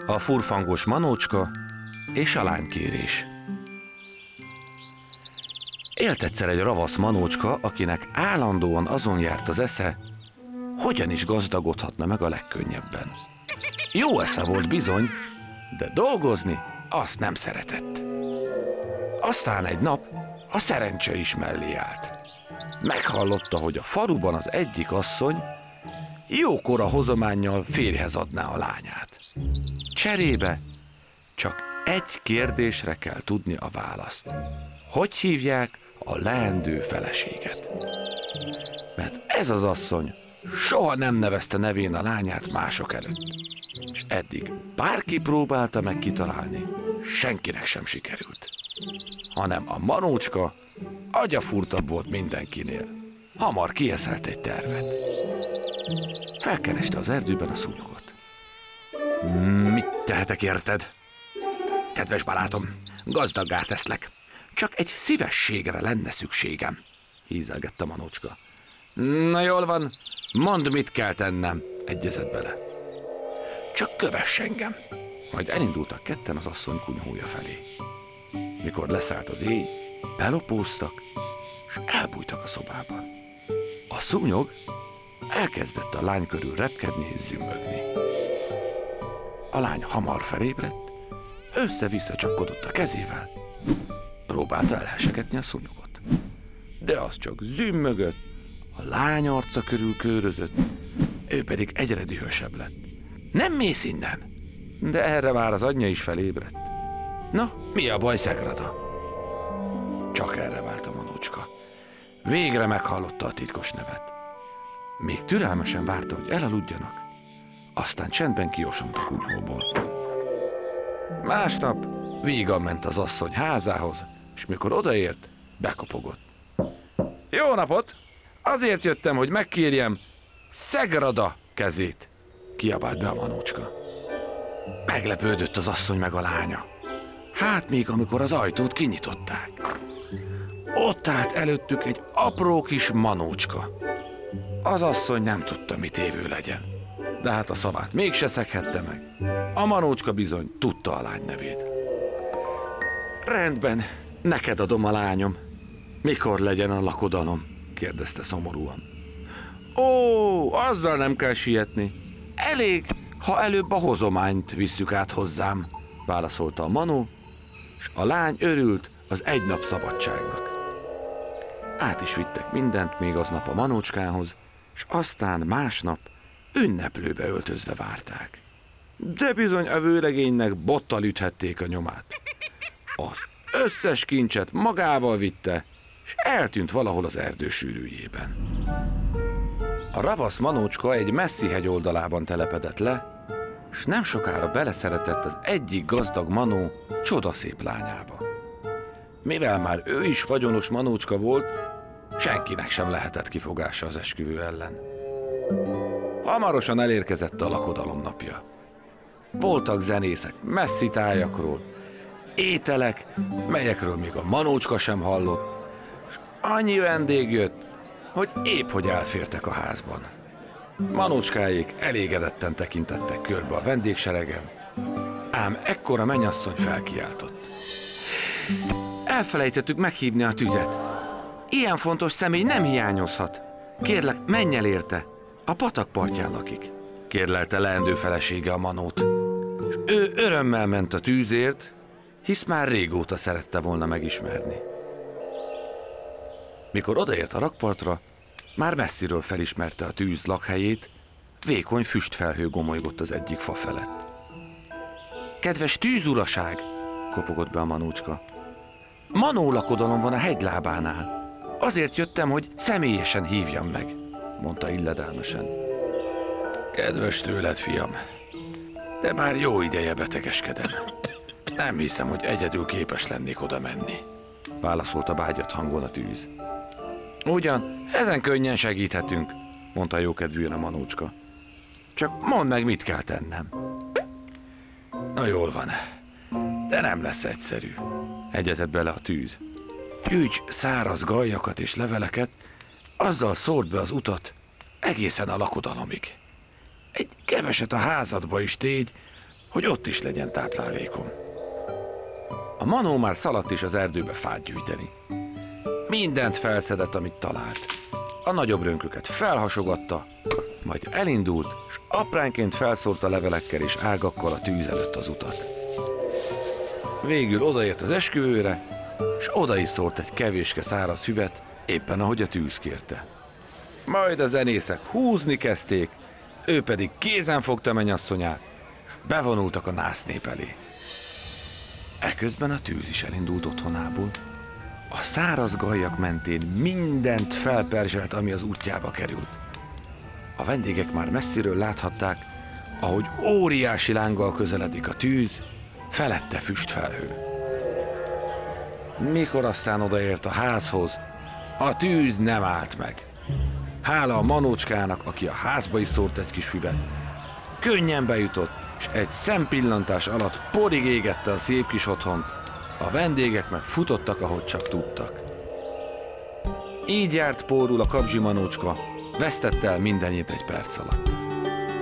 A furfangos manócska és a lánykérés. Élt egyszer egy ravasz manócska, akinek állandóan azon járt az esze, hogyan is gazdagodhatna meg a legkönnyebben. Jó esze volt bizony, de dolgozni azt nem szeretett. Aztán egy nap a szerencse is mellé állt. Meghallotta, hogy a faluban az egyik asszony jókora hozománnyal férjhez adná a lányát. Cserébe csak egy kérdésre kell tudni a választ. Hogy hívják a leendő feleséget? Mert ez az asszony soha nem nevezte nevén a lányát mások előtt. És eddig bárki próbálta meg kitalálni, senkinek sem sikerült. Hanem a manócska agyafúrtabb volt mindenkinél. Hamar kieszelt egy tervet. Felkereste az erdőben a szúnyogot. Mit tehetek érted? Kedves barátom, gazdaggá teszlek. Csak egy szívességre lenne szükségem, hízelgett a manócska. Na jól van, mondd, mit kell tennem, egyezett bele. Csak kövess engem. Majd elindultak ketten az asszony kunyhója felé. Mikor leszállt az éj, belopóztak, és elbújtak a szobában. A szúnyog elkezdett a lány körül repkedni és zümmögni. A lány hamar felébredt, össze-vissza csapkodott a kezével. Próbálta elhessegetni a szúnyogot. De az csak zümmögött, a lány arca körül körözött, ő pedig egyre dühösebb lett. Nem mész innen! De erre már az anyja is felébredt. Na, mi a baj, Szegrada? Csak erre vált a manócska. Végre meghallotta a titkos nevet. Még türelmesen várta, hogy elaludjanak, aztán csendben kiosont a kunyhóból. Másnap vígan ment az asszony házához, és mikor odaért, bekopogott. Jó napot! Azért jöttem, hogy megkérjem Szegrada kezét, kiabált be a manócska. Meglepődött az asszony meg a lánya. Hát még amikor az ajtót kinyitották. Ott állt előttük egy apró kis manócska. Az asszony nem tudta, mit évő legyen. De hát a szavát mégse szeghette meg. A manócska bizony tudta a lány nevét. Rendben, neked adom a lányom. Mikor legyen a lakodalom? Kérdezte szomorúan. Ó, azzal nem kell sietni. Elég, ha előbb a hozományt visszük át hozzám, válaszolta a manó, és a lány örült az egy nap szabadságnak. Át is vittek mindent még aznap a manócskához, és aztán másnap ünneplőbe öltözve várták. De bizony a vőlegénynek bottal üthették a nyomát. Az összes kincset magával vitte, és eltűnt valahol az erdő sűrűjében. A ravasz manócska egy messzi hegy oldalában telepedett le, és nem sokára beleszeretett az egyik gazdag manó csodaszép lányába. Mivel már ő is vagyonos manócska volt, senkinek sem lehetett kifogása az esküvő ellen. Hamarosan elérkezett a lakodalom napja. Voltak zenészek messzi tájakról, ételek, melyekről még a manócska sem hallott, és annyi vendég jött, hogy épp hogy elfértek a házban. Manócskáék elégedetten tekintettek körbe a vendégseregen, ám ekkor a mennyasszony felkiáltott. Elfelejtettük meghívni a tüzet. Ilyen fontos személy nem hiányozhat. Kérlek, menj el érte. A patak partján lakik, kérlelte leendő felesége a manót. És ő örömmel ment a tűzért, hisz már régóta szerette volna megismerni. Mikor odaért a rakpartra, már messziről felismerte a tűz lakhelyét, vékony füstfelhő gomolygott az egyik fa felett. Kedves tűzuraság, kopogott be a manócska. Manó lakodalom van a hegylábánál. Azért jöttem, hogy személyesen hívjam meg, mondta illedelmesen. Kedves tőled, fiam, de már jó ideje betegeskedem. Nem hiszem, hogy egyedül képes lennék oda menni, válaszolta bágyat hangon a tűz. Ugyan, ezen könnyen segíthetünk, mondta jókedvűen a manócska. Csak mondd meg, mit kell tennem. Na jól van, de nem lesz egyszerű, egyezett bele a tűz. Gyűjts száraz galjakat és leveleket, azzal szórd be az utat egészen a lakodalomig. Egy keveset a házadba is tégy, hogy ott is legyen táplálékom. A Manó már szaladt is az erdőbe fát gyűjteni. Mindent felszedett, amit talált. A nagyobb rönköket felhasogatta, majd elindult, s apránként felszórta levelekkel és ágakkal a tűz előtt az utat. Végül odaért az esküvőre, s oda is szórt egy kevéske száraz füvet, éppen ahogy a tűz kérte. Majd a zenészek húzni kezdték, ő pedig kézen fogta mennyasszonyát, s bevonultak a násznép elé. Eközben a tűz is elindult otthonából. A száraz gajjak mentén mindent felperzselt, ami az útjába került. A vendégek már messziről láthatták, ahogy óriási lánggal közeledik a tűz, felette füstfelhő. Mikor aztán odaért a házhoz, a tűz nem állt meg. Hála a Manócskának, aki a házba is szórt egy kis füvet. Könnyen bejutott, és egy szempillantás alatt porig égette a szép kis otthont, a vendégek meg futottak, ahogy csak tudtak. Így járt pórul a Kapzsi Manócska, vesztette el mindenét egy perc alatt.